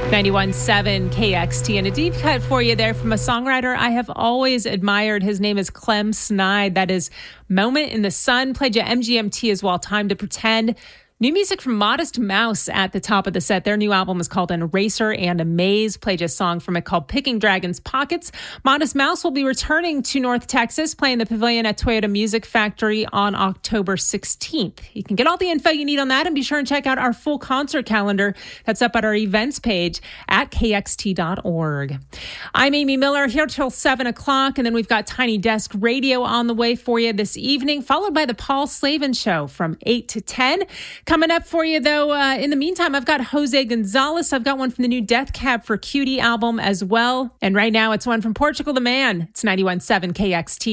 91.7 KXT, and a deep cut for you there from a songwriter I have always admired. His name is Clem Snide. That is Moment in the Sun. Played you MGMT as well, Time to Pretend. New music from Modest Mouse at the top of the set. Their new album is called An Eraser and a Maze. Played a song from it called Picking Dragons' Pockets. Modest Mouse will be returning to North Texas, playing the Pavilion at Toyota Music Factory on October 16th. You can get all the info you need on that and be sure and check out our full concert calendar. That's up at our events page at kxt.org. I'm Amy Miller here till 7 o'clock, and then we've got Tiny Desk Radio on the way for you this evening, followed by the Paul Slavin Show from 8 to 10. Coming up for you, though, in the meantime, I've got Jose Gonzalez. I've got one from the new Death Cab for Cutie album as well. And right now, it's one from Portugal the Man. It's 91.7 KXT.